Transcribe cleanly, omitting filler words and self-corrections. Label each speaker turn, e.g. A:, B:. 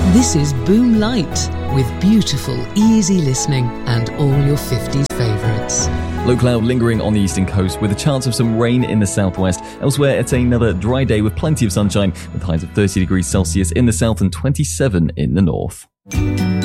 A: This is Boom Light with beautiful, easy listening and all your 50s favourites.
B: Low cloud lingering on the eastern coast with a chance of some rain in the southwest. Elsewhere, it's another dry day with plenty of sunshine with highs of 30 degrees Celsius in the south and 27 in the north.